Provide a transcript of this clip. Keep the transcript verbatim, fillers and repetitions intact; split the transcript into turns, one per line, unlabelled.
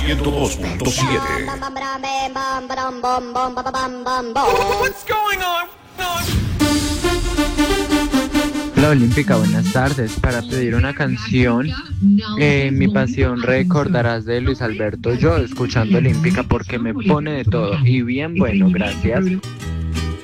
ciento dos punto siete.
What's going on?
Hola Olímpica, buenas tardes. Para pedir una canción, eh, Mi pasión recordarás de Luis Alberto. Yo escuchando Olímpica porque me pone de todo. Y bien bueno, gracias.